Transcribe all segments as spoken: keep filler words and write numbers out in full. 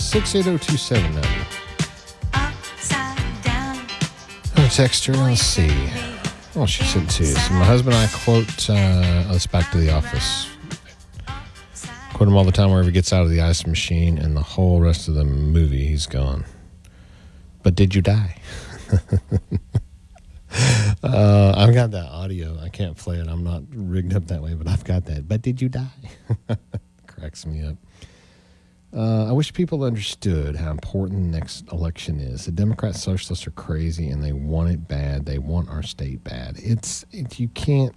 six eight zero two seven nine zero. Oh, texture, let's see. Oh, she said too. So my husband and I quote, uh, let's back to The Office. Quote him all the time wherever he gets out of the ice machine, and the whole rest of the movie, he's gone. But did you die? uh, I've got that audio. I can't play it. I'm not rigged up that way, but I've got that. But did you die? Cracks me up. Uh, I wish people understood how important the next election is. The Democrats, socialists are crazy, and they want it bad. They want our state bad. It's it, you can't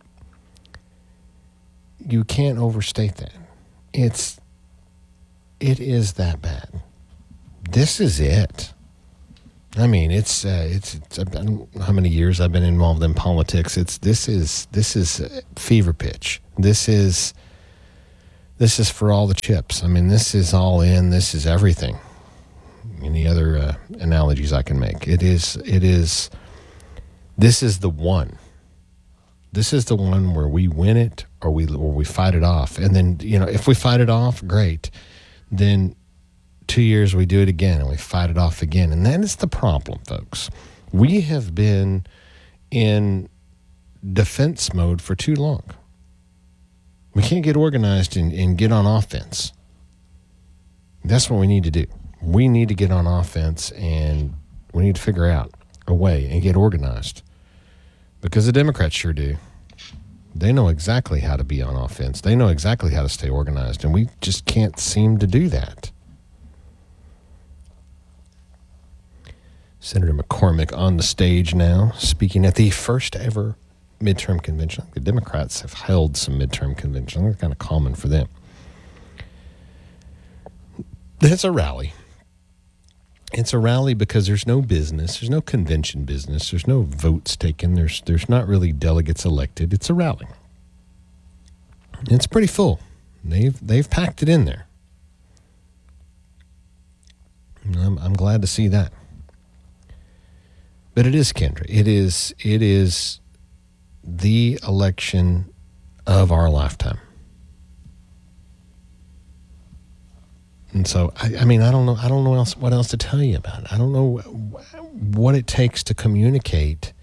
you can't overstate that. It's it is that bad. This is it. I mean, it's uh, it's, it's I don't know how many years I've been involved in politics. It's this is this is fever pitch. This is this is for all the chips. I mean, this is all in. This is everything. Any other uh, analogies I can make? It is it is. This is the one. This is the one where we win it or we or we fight it off. And then, you know, if we fight it off, great. Then two years we do it again and we fight it off again. And that is the problem, folks. We have been in defense mode for too long. We can't get organized and, and get on offense. That's what we need to do. We need to get on offense, and we need to figure out a way and get organized. Because the Democrats sure do. They know exactly how to be on offense. They know exactly how to stay organized, and we just can't seem to do that. Senator McCormick on the stage now, speaking at the first ever midterm convention. The Democrats have held some midterm conventions. They're kind of common for them. It's a rally. It's a rally because there's no business. There's no convention business. There's no votes taken. There's there's not really delegates elected. It's a rally. It's pretty full. They've they've packed it in there. I'm I'm glad to see that. But it is, Kendra. It is it is the election of our lifetime. And so, I, I mean, I don't know. I don't know else what else to tell you about it. I don't know what it takes to communicate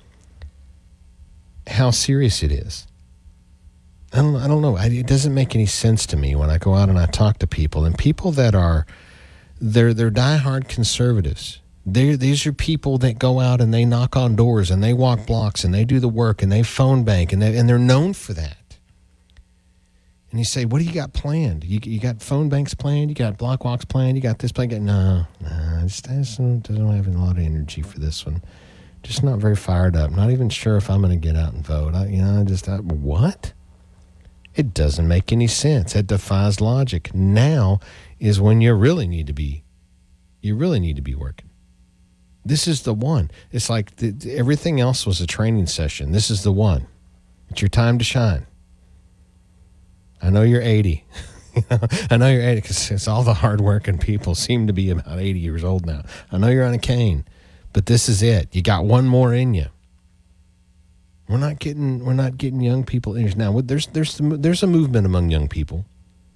how serious it is. I don't. I don't know. I, it doesn't make any sense to me when I go out and I talk to people, and people that are they're they're diehard conservatives. They these are people that go out and they knock on doors and they walk blocks and they do the work and they phone bank and they and they're known for that. And you say, what do you got planned? You you got phone banks planned? You got block walks planned? You got this planned? No, no, I just, I just don't, don't have a lot of energy for this one. Just not very fired up. Not even sure if I'm going to get out and vote. I, you know, I just, I, what? It doesn't make any sense. It defies logic. Now is when you really need to be, you really need to be working. This is the one. It's like the, everything else was a training session. This is the one. It's your time to shine. I know you're eighty. I know you're eighty because all the hardworking people seem to be about eighty years old now. I know you're on a cane, but this is it. You got one more in you. We're not getting we're not getting young people in now. There's there's there's a movement among young people.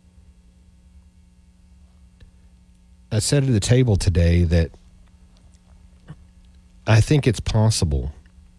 I said at the table today that I think it's possible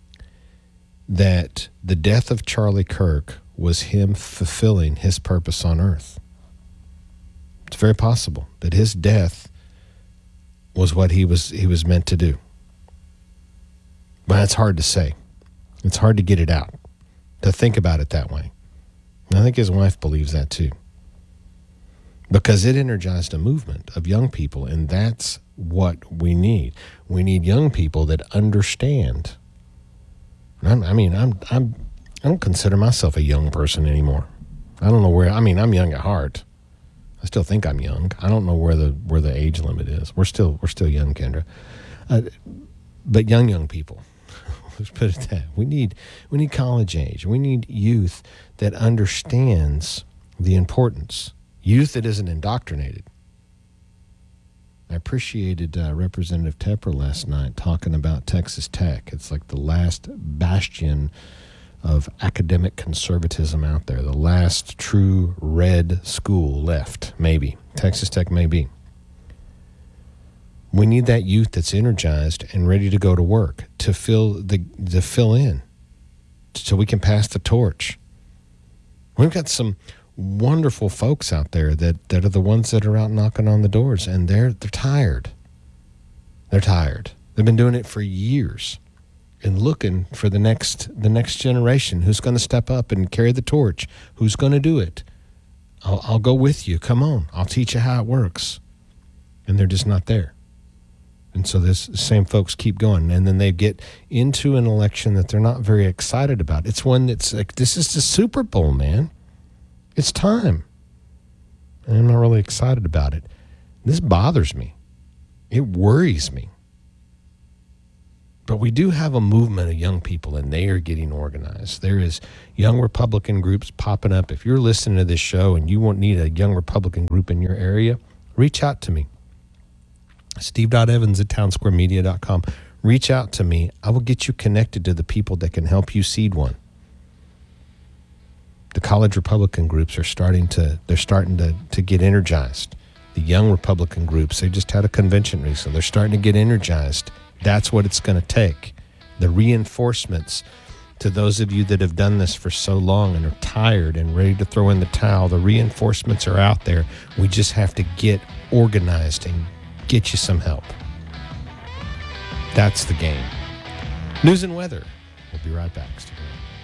that the death of Charlie Kirk was him fulfilling his purpose on earth. It's very possible that his death was what he was he was meant to do. But that's hard to say. It's hard to get it out, to think about it that way. And I think his wife believes that too. Because it energized a movement of young people, and that's what we need. We need young people that understand. I'm, I mean, I'm I'm I don't consider myself a young person anymore. I don't know where. I mean, I'm young at heart. I still think I'm young. I don't know where the where the age limit is. We're still we're still young, Kendra. Uh, but young young people. Let's put it that. We need we need college age. We need youth that understands the importance. Youth that isn't indoctrinated. I appreciated uh, Representative Tepper last night talking about Texas Tech. It's like the last bastion of academic conservatism out there, the last true red school left, maybe. Texas Tech may be. We need that youth that's energized and ready to go to work to fill the to fill in, so we can pass the torch. We've got some wonderful folks out there that, that are the ones that are out knocking on the doors, and they're they're tired. They're tired. They've been doing it for years and looking for the next the next generation who's going to step up and carry the torch, who's going to do it. I'll, I'll go with you. Come on. I'll teach you how it works. And they're just not there. And so this same folks keep going. And then they get into an election that they're not very excited about. It's one that's like, this is the Super Bowl, man. It's time. And I'm not really excited about it. This bothers me. It worries me. But we do have a movement of young people, and they are getting organized. There is young Republican groups popping up. If you're listening to this show and you won't need a young Republican group in your area, reach out to me. Steve dot Evans at town square media dot com. Reach out to me. I will get you connected to the people that can help you seed one. The college Republican groups are starting to, they're starting to, to get energized. The young Republican groups, they just had a convention recently. They're starting to get energized. That's what it's going to take. The reinforcements to those of you that have done this for so long and are tired and ready to throw in the towel, the reinforcements are out there. We just have to get organized and get you some help. That's the game. News and weather. We'll be right back. Stick around.